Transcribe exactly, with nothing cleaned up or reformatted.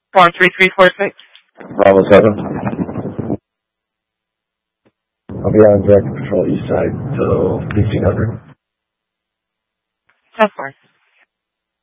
four three three four six. Bravo seven. I'll be on direct patrol east side till fifteen hundred. ten four.